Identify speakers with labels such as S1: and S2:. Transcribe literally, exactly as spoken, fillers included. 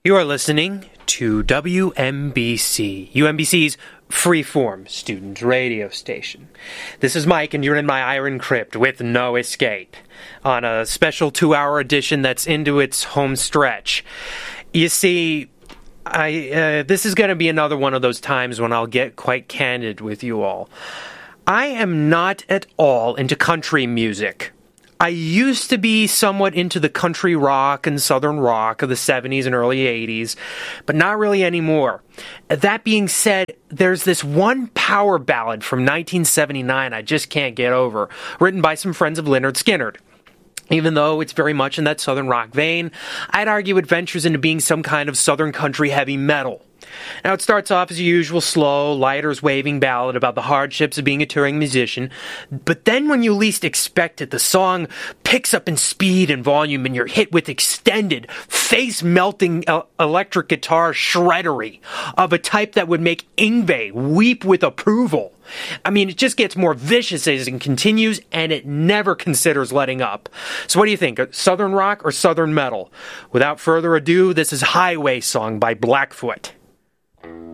S1: You are listening to W M B C, U M B C's freeform student radio station. This is Mike, and you're in my iron crypt with no escape on a special two-hour edition that's into its home stretch. You see, I uh, this is going to be another one of those times when I'll get quite candid with you all. I am not at all into country music. I used to be somewhat into the country rock and southern rock of the seventies and early eighties, but not really anymore. That being said, there's this one power ballad from nineteen seventy-nine I just can't get over, written by some friends of Lynyrd Skynyrd. Even though it's very much in that southern rock vein, I'd argue it ventures into being some kind of southern country heavy metal. Now, it starts off as a usual slow, lighters waving ballad about the hardships of being a touring musician, but then when you least expect it, the song picks up in speed and volume and you're hit with extended, face-melting uh, electric guitar shreddery of a type that would make Yngwie weep with approval. I mean, it just gets more vicious as it continues, and it never considers letting up. So what do you think, southern rock or southern metal? Without further ado, this is Highway Song by Blackfoot.